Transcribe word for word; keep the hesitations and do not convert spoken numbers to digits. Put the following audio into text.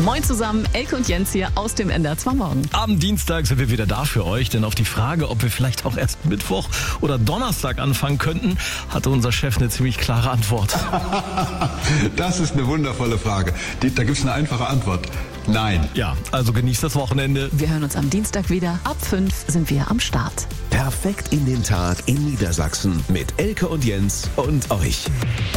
Moin zusammen, Elke und Jens hier aus dem N D R zwei Morgen. Am Dienstag sind wir wieder da für euch, denn auf die Frage, ob wir vielleicht auch erst Mittwoch oder Donnerstag anfangen könnten, hatte unser Chef eine ziemlich klare Antwort. Das ist eine wundervolle Frage. Die, da gibt es eine einfache Antwort. Nein. Ja, also genießt das Wochenende. Wir hören uns am Dienstag wieder. Ab fünf sind wir am Start. Perfekt in den Tag in Niedersachsen mit Elke und Jens und euch.